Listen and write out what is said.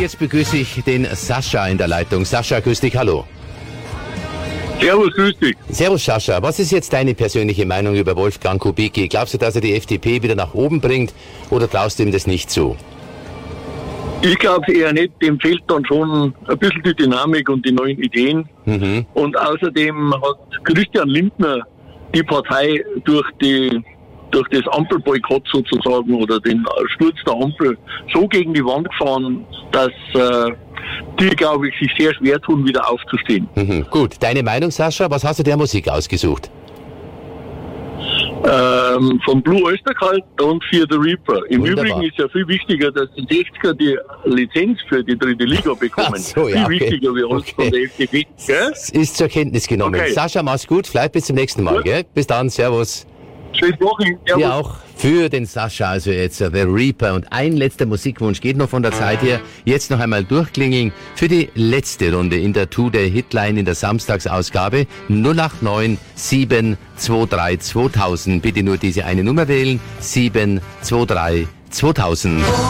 jetzt begrüße ich den Sascha in der Leitung. Sascha, grüß dich, hallo. Servus, grüß dich. Servus, Sascha. Was ist jetzt deine persönliche Meinung über Wolfgang Kubicki? Glaubst du, dass er die FDP wieder nach oben bringt oder traust du ihm das nicht zu? Ich glaube eher nicht, dem fehlt dann schon ein bisschen die Dynamik und die neuen Ideen. Und außerdem hat Christian Lindner die Partei durch das Ampelboykott sozusagen oder den Sturz der Ampel so gegen die Wand gefahren, dass die, glaube ich, sich sehr schwer tun, wieder aufzustehen. Gut, deine Meinung, Sascha? Was hast du der Musik ausgesucht? Von Blue Oyster Cult und Fear the Reaper. Im Wunderbar. Übrigen ist ja viel wichtiger, dass die 60er die Lizenz für die dritte Liga bekommen. Ach so, ja, viel wichtiger wie alles von der FDP. Gell? Das ist zur Kenntnis genommen. Okay. Sascha, mach's gut, vielleicht bis zum nächsten Mal. Gut. Gell? Bis dann, servus. Schönes Wochenende. Ja, auch für den Sascha, also jetzt The Reaper. Und ein letzter Musikwunsch geht noch von der Zeit her. Jetzt noch einmal durchklingeln für die letzte Runde in der Today-Hitline in der Samstagsausgabe 089 723 2000. Bitte nur diese eine Nummer wählen, 723 2000.